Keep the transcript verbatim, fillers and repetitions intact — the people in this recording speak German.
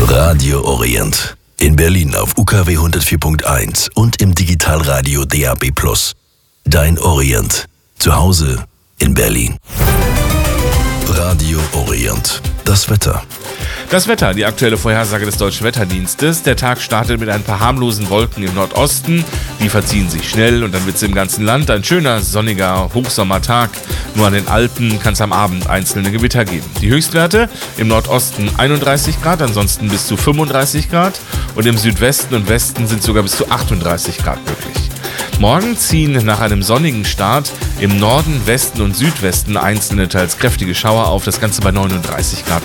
Radio Orient. In Berlin auf U K W hundertvier Punkt eins und im Digitalradio D A B plus. Dein Orient. Zu Hause in Berlin. Radio Orient. Das Wetter. Das Wetter, die aktuelle Vorhersage des Deutschen Wetterdienstes. Der Tag startet mit ein paar harmlosen Wolken im Nordosten. Die verziehen sich schnell und dann wird es im ganzen Land ein schöner, sonniger Hochsommertag. Nur an den Alpen kann es am Abend einzelne Gewitter geben. Die Höchstwerte im Nordosten einunddreißig Grad, ansonsten bis zu fünfunddreißig Grad. Und im Südwesten und Westen sind sogar bis zu achtunddreißig Grad möglich. Morgen ziehen nach einem sonnigen Start im Norden, Westen und Südwesten einzelne, teils kräftige Schauer auf. Das Ganze bei neununddreißig Grad.